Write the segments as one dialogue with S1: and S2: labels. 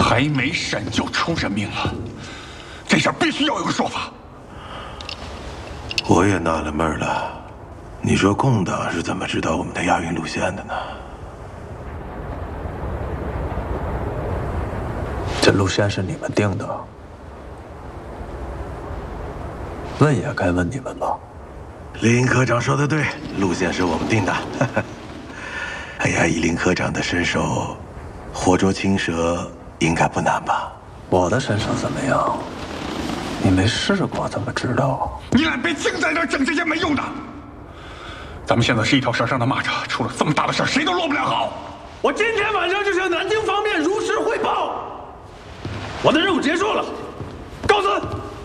S1: 还没审就出人命了，这事儿必须要有个说法。
S2: 我也纳了闷了，你说共党是怎么知道我们的押运路线的呢？
S3: 这路线是你们定的，问也该问你们吧。
S2: 林科长说的对，路线是我们定的。哎呀，以林科长的身手，活捉青蛇应该不难吧？
S3: 我的身手怎么样？你没试过怎么知道？
S1: 你俩别净在这儿整这些没用的。咱们现在是一条绳上的蚂蚱，出了这么大的事儿，谁都落不了好。
S4: 我今天晚上就向南京方面如实汇报。我的任务结束了，告辞。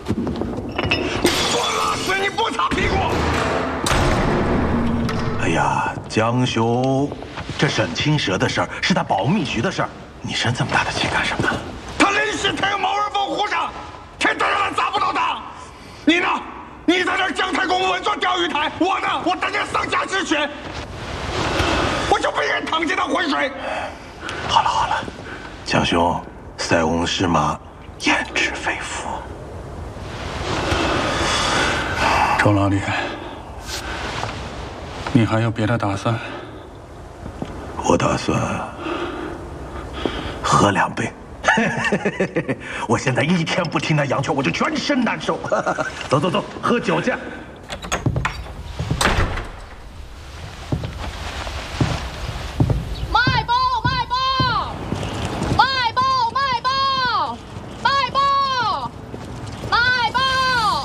S1: 我拉死你不擦屁股！
S2: 哎呀，江兄，这审青蛇的事儿是他保密局的事儿，你生这么大的气干什么？
S1: 他临时贴个毛人凤湖上，天大了砸不到他。你呢？你在这儿姜太公稳坐钓鱼台，我呢？我等着丧家之犬。我就不应该淌进那浑水。
S2: 好了好了，江兄，塞翁失马，焉知非福。
S1: 周老李，你还有别的打算？
S2: 我打算喝2杯。我现在一天不听那洋球，我就全身难受。走走走，喝酒去。
S5: 卖报卖报卖报卖报卖报卖报！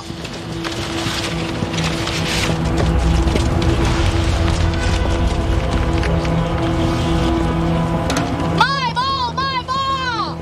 S5: 卖报卖报！